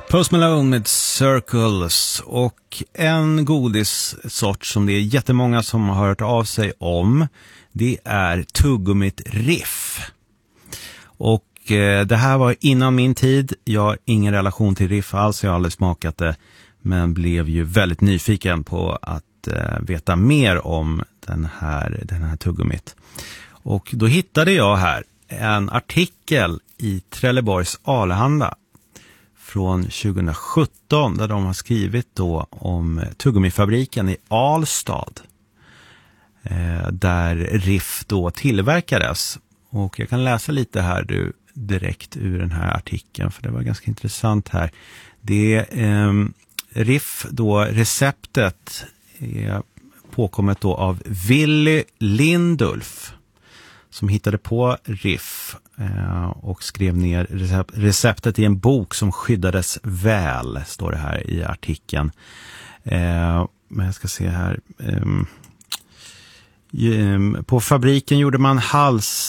Post Malone med Circles, och en godissort som det är jättemånga som har hört av sig om, det är tuggummit Riff. Och det här var innan min tid. Jag har ingen relation till Riff alls, jag har aldrig smakat det, men blev ju väldigt nyfiken på att veta mer om den här tuggummit. Och då hittade jag här en artikel i Trelleborgs Alehanda från 2017 där de har skrivit då om tuggummifabriken i Alstad där Riff då tillverkades. Och jag kan läsa lite här direkt ur den här artikeln, för det var ganska intressant här. Det Riff då, receptet är påkommet då av Willy Lindulf som hittade på Riff och skrev ner receptet i en bok som skyddades väl, står det här i artikeln. Men jag ska se här. På fabriken gjorde man